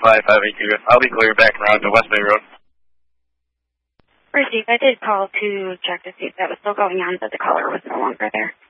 5582. I'll be clear back around to West Bay Road. Chief, I did call to check to see if that was still going on, but the caller was no longer there.